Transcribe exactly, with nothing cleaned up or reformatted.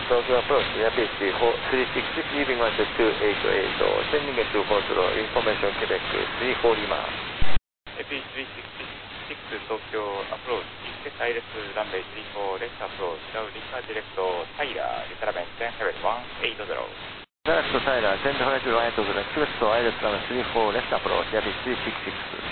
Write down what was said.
Tokyo approach, Yapi three six six, leaving one two eight eight, sending a two four zero, information Quebec three four Lima. A P three six six, Tokyo approach, set iris runway three four, left approach, now Lima direct Tyler, retirement ten heaven one eight zero. Direct Tyler, send right to right of the express iris runway three four, left approach, Yapi three six six.